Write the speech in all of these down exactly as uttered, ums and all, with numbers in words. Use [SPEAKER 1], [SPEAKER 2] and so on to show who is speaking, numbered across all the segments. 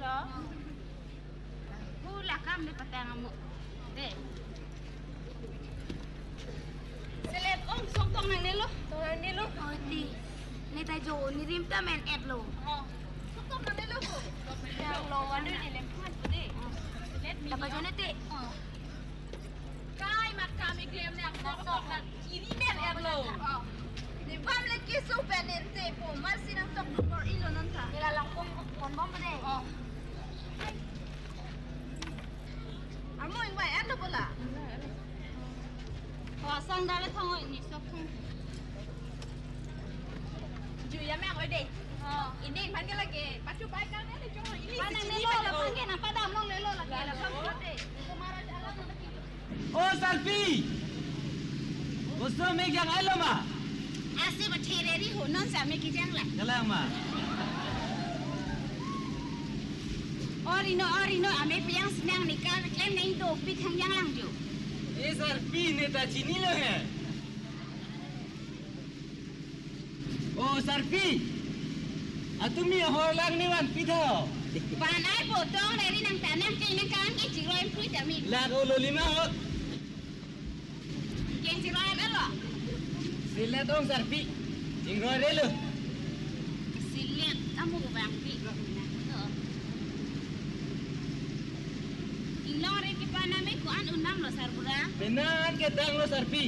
[SPEAKER 1] đó. Cô là cam để patang kamu. Deh. Selet om sok tong nang nilo. Tong nang nilo.
[SPEAKER 2] Oh di. Ni tajo ni rim ta men et lo.
[SPEAKER 1] Oh. Sok tong nang nilo ko. Yang lo ada di lempat tu deh. Selet mi.
[SPEAKER 2] Dapat jo nanti.
[SPEAKER 1] Oh. Kai mat kami game ni aku sok nak ini men et lo. Oh.
[SPEAKER 2] Ni bam le ki so penente po mal sinang tok dukor ilo nanta. Ni lang pom pom bom deh.
[SPEAKER 1] Oh.
[SPEAKER 2] Amo ing bai et lo pula.
[SPEAKER 1] Oh, sang dah lah thong ni sok thong.
[SPEAKER 2] Juya me oi deh.
[SPEAKER 1] Oh.
[SPEAKER 2] Ini panggil lagi. Pacu baik kan ni cuma ini.
[SPEAKER 1] Panang nilo lah panggil apa dah long lelo lagi lah panggil deh. Kemarin alam lagi.
[SPEAKER 3] Oh Salfi, usah megang alam mah.
[SPEAKER 1] Asyik bercerai di hunan sama kijang lah.
[SPEAKER 3] Jalan mah.
[SPEAKER 1] Orino orino ame piang senang nikah klaim neng do pi thang yang lang jo.
[SPEAKER 3] Eh Salfi ni tak cini loh ya. Oh Salfi, atu mi orang ni wan pitau.
[SPEAKER 1] Panai potong dari nang tanam ke nang kan ke ciro em fruit ami.
[SPEAKER 3] Lag ulu lima hot.
[SPEAKER 1] Ke ciro em elo.
[SPEAKER 3] Sila dong Salfi, jingro dulu.
[SPEAKER 1] Silet kamu ke bang pi. Ilore ki paname ko an unam lo sarbura.
[SPEAKER 3] Benar ke dang lo Salfi.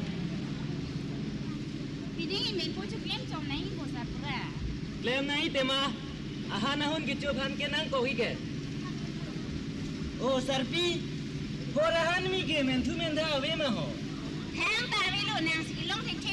[SPEAKER 1] Piding email po claim chom nai ko sarbura.
[SPEAKER 3] Klaim nahi tema, aha nahun kicukan ke nang kau ike. Oh Salfi, horahan mi ke mentu menda awe mah ho.
[SPEAKER 1] Hang ta we lo nang silong the